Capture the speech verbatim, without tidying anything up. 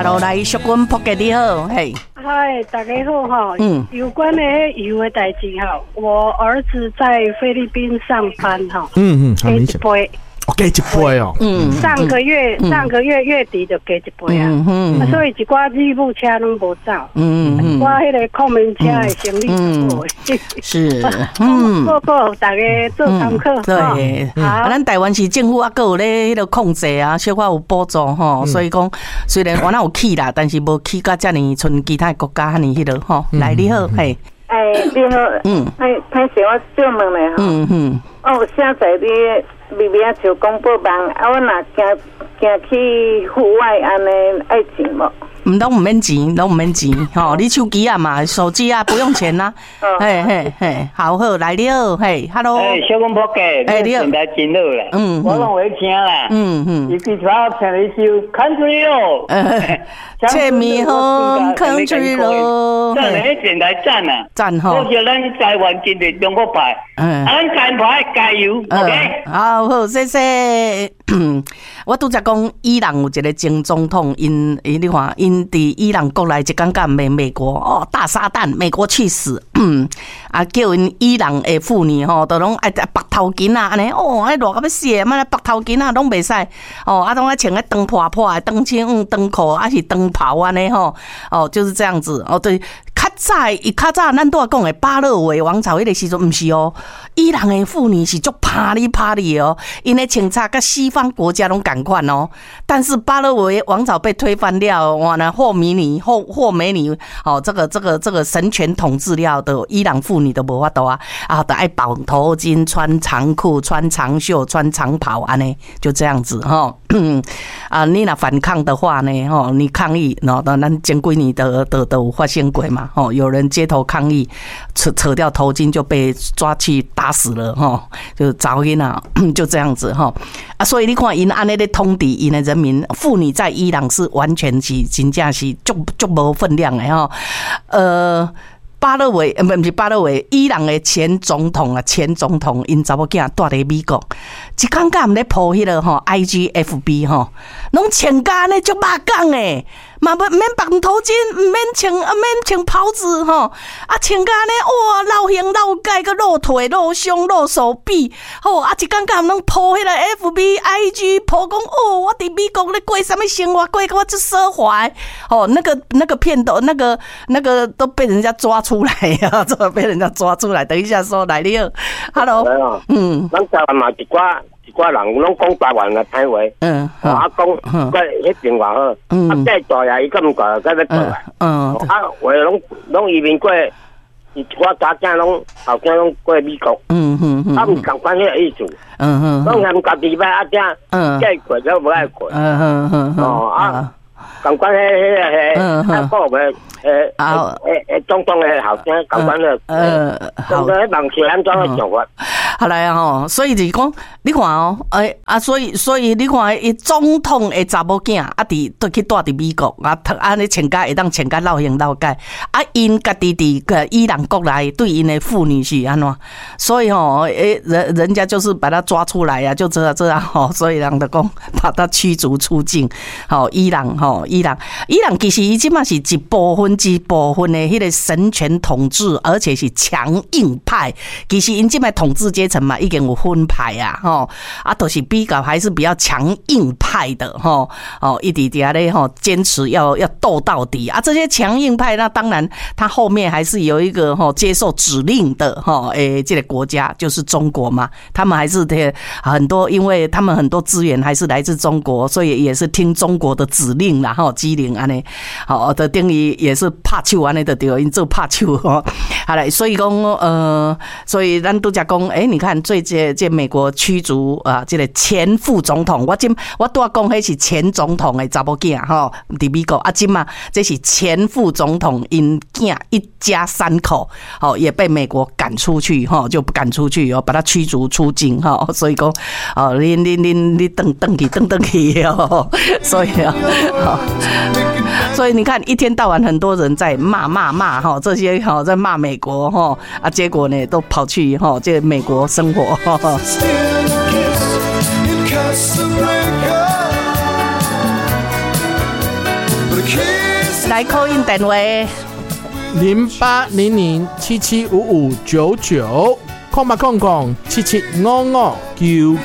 ，Hello， 来，淑君仆给你好，嘿。 嗨，大家好哈。嗯。有关的油的代志哈，我儿子在菲律宾上班哈。 嗯嗯，好明显。哦，给一杯哦。 嗯。上个月、嗯、上个月月底就给一杯啊。嗯嗯。啊、所以一寡日步车拢无走。嗯嗯。我迄个空门车的生意就好。 是。嗯。 做做大家做参考。 对。好。啊，咱台湾市政府啊，各有咧迄个控制啊，小可有补助吼，所以讲虽然我那有去啦，但是无去到遮尔像其他国家遐尔迄落吼。来，你好，嘿。 哎，你好。嗯。哎，歹势我少问咧吼。嗯嗯。哦，现在你。微微啊，就公布网啊，我若行行去户外安尼爱钱无？ 唔拢唔免钱，拢唔免钱，吼！你手机啊嘛，手机啊不用钱呐。嘿嘿嘿，好好来了，嘿 ，Hello。 哎，小公婆嘅，哎，你现在真好啦。嗯，我拢会听啦。嗯嗯。伊其他唱一首 Country Road。 Take me home, Country Road。 真系现在赞啊！ 赞吼！ 多谢咱台湾今日中国牌，嗯，咱台牌加油 ，OK。 好好，谢谢。我拄则讲，伊朗有一个前总统，因因你看，因伫伊朗国内就感觉美美国哦，大撒旦，美国去死！啊，叫因伊朗的妇女吼，都拢爱白头巾啊，安尼哦，爱热到要死，嘛白头巾啊，拢袂使哦，啊，拢爱穿个长破破的长裙、长裤，还是长袍安尼吼，哦，就是这样子哦，对。较早，伊较早，咱拄仔讲的巴勒维王朝迄个时阵，毋是哦，伊朗的妇女是足啪哩啪哩哦，因的穿插甲西方国家拢共款哦。但是巴勒维王朝被推翻了，哇呢，霍米尼、霍霍梅尼，哦，这个这个这个神权统治了的伊朗妇女都无法度啊，啊，都爱绑头巾、穿长裤、穿长袖、穿长袍安尼，就这样子哈、哦。啊，你若反抗的话呢，吼，你抗议，然后咱前几年的的都有发生过嘛。哦，有人街头抗议，扯扯掉头巾就被抓去打死了哈，就早因啊，就这样子哈啊，所以你看，因安尼咧通敌，因的人民妇女在伊朗是完全是真正是足足无分量的哈，呃。巴勒维呃，不是巴勒维，伊朗的前总统啊，前总统因查某囝住伫美国，一刚刚毋咧po迄个吼 I G F B 吼，拢穿甲呢足肉讲诶，嘛免免绑头巾，毋免穿啊免穿袍子吼，啊穿甲呢哇老形老盖个露腿露胸露手臂，吼啊一刚刚拢 po 迄个 F B I G po 讲哦，我伫美国咧过什么生活，过个我真奢华，哦那个那个片都那个那个都被人家抓出。出来啊！这被人家抓出来。等一下说来了 ，Hello， 嗯， 咱台湾嘛一寡一寡人拢讲台湾的歹话，嗯，啊讲，个迄边话好，啊再大呀，伊个唔过，再再过来，嗯，啊，话拢拢移民过，一寡家囝拢后囝拢过美国，嗯嗯嗯，啊唔共款迄个意思，嗯嗯，拢嫌家己歹啊囝，嗯，再过就无爱过，嗯嗯嗯，哦啊，共款迄迄个迄啊国个。诶，啊，诶诶，总统诶后生，搞完了，呃，好，个人是安怎个想法？ 好来啊吼，所以就是讲，你看哦，诶啊，所以所以你看，伊总统诶查某囝啊，伫都去住伫美国啊，安尼穿甲会当穿甲老型老改，啊，因家己伫个伊朗国内对因诶妇女是安怎？所以吼，诶人人家就是把他抓出来呀、啊，就这样这样吼，所以人就讲把他驱逐出境。吼，伊朗吼，伊朗伊朗其实伊即嘛是一部分。一部分的迄个神权统治，而且是强硬派。其实因即摆统治阶层嘛，已经有分派啊，吼啊，都是比较还是比较强硬派的，吼哦，一直底下咧吼，坚持要要斗到底啊。这些强硬派，那当然他后面还是有一个吼接受指令的吼，诶，这个国家就是中国嘛，他们还是很多，因为他们很多资源还是来自中国，所以也是听中国的指令啦，吼，机灵安尼，好的等于也是。是拍手安尼就对，因做拍手吼。好嘞，所以讲呃，所以咱拄则讲，诶、欸，你看最近这美国驱逐啊，这个前副总统，我今我拄仔讲迄是前总统的查某囝吼，伫美国啊，今嘛这是前副总统因囝一家三口，哦，也被美国赶出去吼，就不赶出去哦，把他驱逐出境吼，所以讲哦，你你你你等等去等等去哦，所以啊，哦，所以你看一天到晚很多人在骂骂骂哈，这些哈在骂美国哈啊，结果呢都跑去哈这美国生活哈。 来call in电话零八零零七七五五九九，空八空空七七五五九。